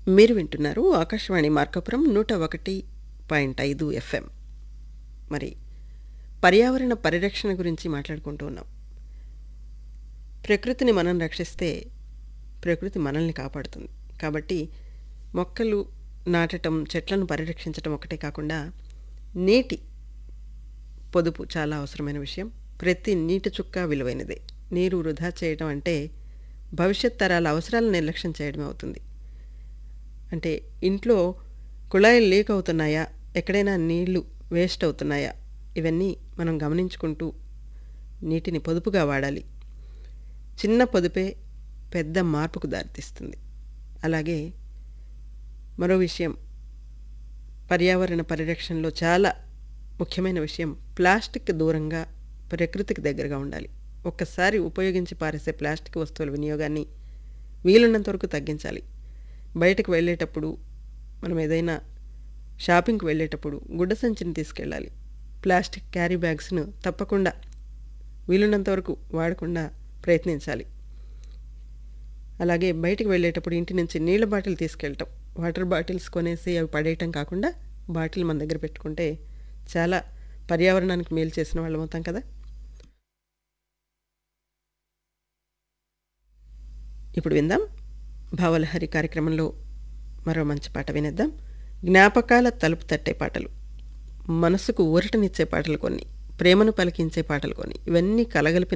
మీరు వింటున్నారు ఆకాశవాణి మార్కాపురం 101.5 ఎఫ్ఎం. మరి పర్యావరణ పరిరక్షణ గురించి మాట్లాడుకుంటూ ఉన్నాం. ప్రకృతిని మనం రక్షిస్తే ప్రకృతి మనల్ని కాపాడుతుంది. కాబట్టి మొక్కలు నాటటం, చెట్లను పరిరక్షించటం ఒకటే కాకుండా నీటి పొదుపు చాలా అవసరమైన విషయం. ప్రతి నీటి చుక్క విలువైనదే. నీరు వృధా చేయడం అంటే భవిష్యత్ తరాల అవసరాలను నిర్లక్ష్యం చేయడమే అవుతుంది. అంటే ఇంట్లో కుళాయిలు లీక్ అవుతున్నాయా, ఎక్కడైనా నీళ్లు వేస్ట్ అవుతున్నాయా, ఇవన్నీ మనం గమనించుకుంటూ నీటిని పొదుపుగా వాడాలి. చిన్న పొదుపే పెద్ద మార్పుకు దారితీస్తుంది. అలాగే మరో విషయం, పర్యావరణ పరిరక్షణలో చాలా ముఖ్యమైన విషయం, ప్లాస్టిక్ దూరంగా ప్రకృతికి దగ్గరగా ఉండాలి. ఒక్కసారి ఉపయోగించి పారేసే ప్లాస్టిక్ వస్తువుల వినియోగాన్ని వీలున్నంత వరకు తగ్గించాలి. బయటకు వెళ్ళేటప్పుడు, మనం ఏదైనా షాపింగ్కి వెళ్ళేటప్పుడు గుడ్డ సంచిని తీసుకెళ్ళాలి. ప్లాస్టిక్ క్యారీ బ్యాగ్స్ను తప్పకుండా వీలున్నంత వరకు వాడకుండా ప్రయత్నించాలి. అలాగే బయటికి వెళ్ళేటప్పుడు ఇంటి నుంచి నీళ్ళ బాటిల్ తీసుకెళ్ళటం, వాటర్ బాటిల్స్ కొనేసి అవి పడేయటం కాకుండా బాటిల్ మన దగ్గర పెట్టుకుంటే చాలా పర్యావరణానికి మేలు చేసిన వాళ్ళం అవుతాం కదా. ఇప్పుడు విందాం భావలహరి కార్యక్రమంలో మరో మంచి పాట వినేద్దాం. జ్ఞాపకాల తలుపు తట్టే పాటలు, మనసుకు ఊరటనిచ్చే పాటలు కొన్ని, ప్రేమను పలికించే పాటలు కొన్ని, ఇవన్నీ కలగలిపిన